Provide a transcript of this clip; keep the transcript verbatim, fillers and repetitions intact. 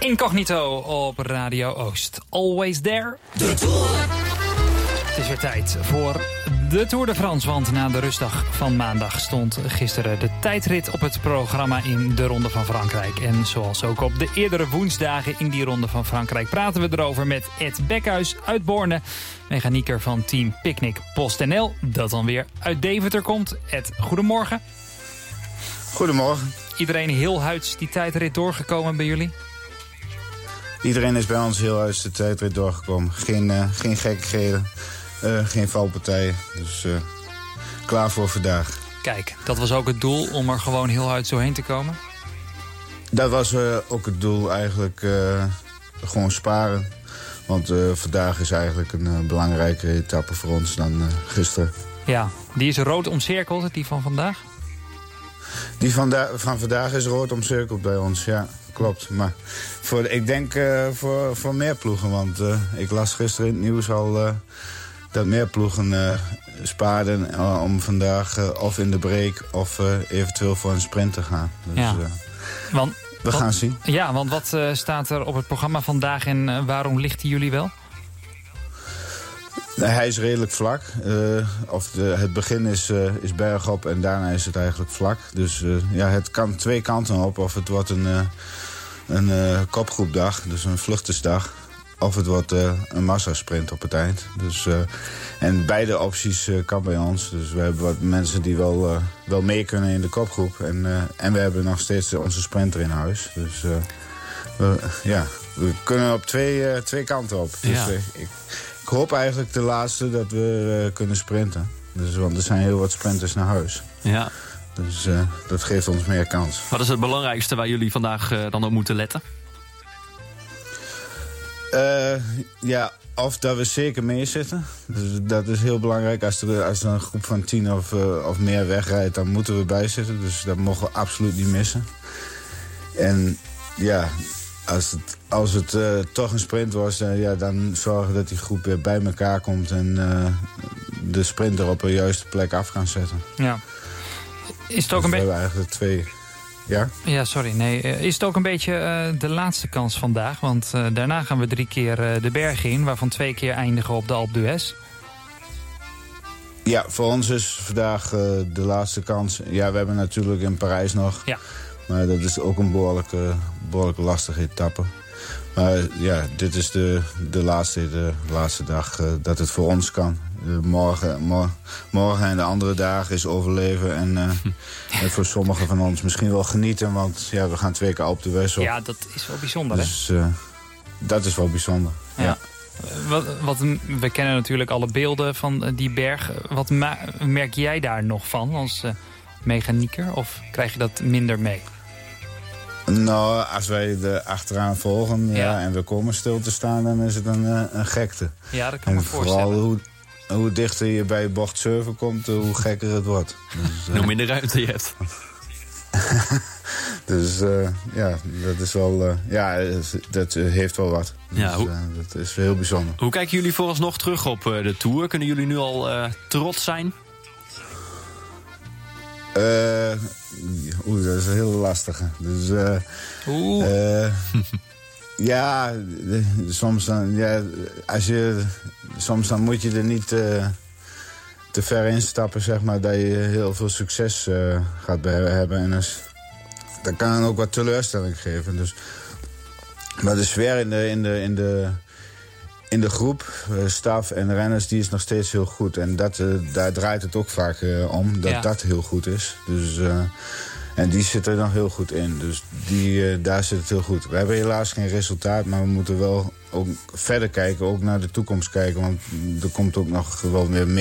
Incognito op Radio Oost. Always there. De Tour. Het is weer tijd voor de Tour de France. Want na de rustdag van maandag stond gisteren de tijdrit op het programma in de Ronde van Frankrijk. En zoals ook op de eerdere woensdagen in die Ronde van Frankrijk praten we erover met Ed Bekhuis uit Borne. Mechanieker van team Picnic PostNL, dat dan weer uit Deventer komt. Ed, goedemorgen. Goedemorgen. Iedereen heel huids die tijdrit doorgekomen bij jullie? Iedereen is bij ons heel huids de tijdrit doorgekomen. Geen, uh, geen gekkigheden, uh, geen valpartijen. Dus uh, klaar voor vandaag. Kijk, dat was ook het doel om er gewoon heel huids zo heen te komen? Dat was uh, ook het doel eigenlijk. Uh, gewoon sparen. Want uh, vandaag is eigenlijk een uh, belangrijke etappe voor ons dan uh, gisteren. Ja, die is rood omcirkeld, die van vandaag? Die van, van vandaag is rood omcirkeld bij ons, ja, klopt. Maar voor, ik denk uh, voor, voor meer ploegen, want uh, ik las gisteren in het nieuws al uh, dat meer ploegen uh, spaarden uh, om vandaag uh, of in de break of uh, eventueel voor een sprint te gaan. Dus, ja. uh, want, we wat, gaan zien. Ja, want wat uh, staat er op het programma vandaag en uh, waarom lichten jullie wel? Hij is redelijk vlak. Uh, of de, het begin is, uh, is bergop en daarna is het eigenlijk vlak. Dus uh, ja, het kan twee kanten op. Of het wordt een, uh, een uh, kopgroepdag, dus een vluchtersdag. Of het wordt uh, een massasprint op het eind. Dus, uh, en beide opties uh, kan bij ons. Dus we hebben wat mensen die wel, uh, wel mee kunnen in de kopgroep. En, uh, en we hebben nog steeds onze sprinter in huis. Dus uh, we, ja, we kunnen op twee, uh, twee kanten op. Dus, ja. uh, ik, Ik hoop eigenlijk de laatste dat we uh, kunnen sprinten. Dus, want er zijn heel wat sprinters naar huis. Ja. Dus uh, dat geeft ons meer kans. Wat is het belangrijkste waar jullie vandaag uh, dan op moeten letten? Uh, ja, of dat we zeker mee zitten. Dus dat is heel belangrijk. Als er, als er een groep van tien of, uh, of meer wegrijdt, dan moeten we bij zitten. Dus dat mogen we absoluut niet missen. En ja... Als het, als het uh, toch een sprint was, uh, ja, dan zorgen dat die groep weer bij elkaar komt en uh, de sprinter op de juiste plek af gaan zetten. Ja. Is het ook dus een beetje... we hebben eigenlijk twee... Ja? Ja, sorry. Nee. Is het ook een beetje uh, de laatste kans vandaag? Want uh, daarna gaan we drie keer uh, de berg in, waarvan twee keer eindigen op de Alpe d'Huez. Ja, voor ons is vandaag uh, de laatste kans. Ja, we hebben natuurlijk in Parijs nog... Ja. Maar dat is ook een behoorlijke, behoorlijke lastige etappe. Maar ja, dit is de, de, laatste, de laatste dag uh, dat het voor ons kan. Uh, morgen, mor morgen en de andere dagen is overleven. En, uh, en voor sommigen van ons misschien wel genieten. Want ja, we gaan twee keer op de West op. Ja, dat is wel bijzonder, dus, hè? Uh, dat is wel bijzonder, ja. ja. Wat, wat, we kennen natuurlijk alle beelden van die berg. Wat merk jij daar nog van als uh, mechanieker? Of krijg je dat minder mee? Nou, als wij er achteraan volgen ja. Ja, en we komen stil te staan, dan is het een, een gekte. Ja, dat kan en me voorstellen. Vooral hoe, hoe dichter je bij bocht zeven komt, hoe gekker het wordt. Dus, uh... hoe minder ruimte je hebt. dus uh, ja, dat is wel, uh, ja, dat heeft wel wat. Dus, ja, hoe... uh, dat is heel bijzonder. Hoe kijken jullie vooralsnog terug op uh, de Tour? Kunnen jullie nu al uh, trots zijn? Uh, Oeh, dat is een heel lastige. Dus, uh, Oeh. Uh, ja, soms dan, ja, als je, soms dan moet je er niet uh, te ver instappen, zeg maar, dat je heel veel succes uh, gaat hebben. En als, dat kan ook wat teleurstelling geven. Dus, maar de sfeer in de, in de, in de, in de groep, uh, staf en renners, die is nog steeds heel goed. En dat, uh, daar draait het ook vaak uh, om, dat ja. dat heel goed is. Dus... Uh, En die zit er nog heel goed in. Dus die, uh, daar zit het heel goed. We hebben helaas geen resultaat, maar we moeten wel ook verder kijken. Ook naar de toekomst kijken. Want er komt ook nog wel weer meer.